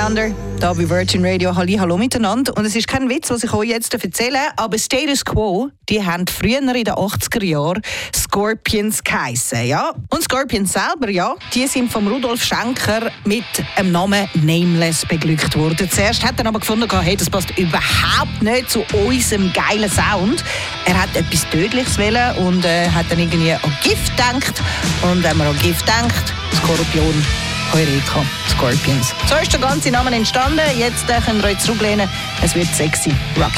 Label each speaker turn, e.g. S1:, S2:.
S1: Thunder, da bei Virgin Radio. Hallo miteinander. Und es ist kein Witz, was ich euch jetzt erzähle, aber Status Quo, die haben früher in den 80er Jahren Scorpions geheissen, ja. Und Scorpions selber, ja, die sind vom Rudolf Schenker mit dem Namen Nameless beglückt worden. Zuerst hat er aber gefunden, hey, das passt überhaupt nicht zu unserem geilen Sound. Er hat etwas Tödliches wollen und hat dann irgendwie an Gift gedacht. Und wenn man an Gift denkt, Skorpion, Heureka, Scorpions. So ist der ganze Name entstanden. Jetzt könnt ihr euch zurücklehnen. Es wird sexy, rocky.